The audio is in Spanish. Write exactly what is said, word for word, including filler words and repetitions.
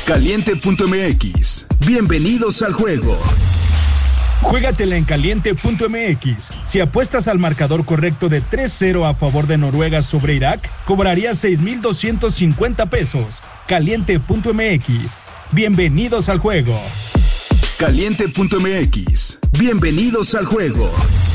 Caliente punto m x. Bienvenidos al juego. Juégatela en Caliente punto m x. Si apuestas al marcador correcto de tres cero a favor de Noruega sobre Irak, cobrarías seis mil doscientos cincuenta pesos. Caliente punto m x. Bienvenidos al juego. Caliente punto m x. Bienvenidos al juego.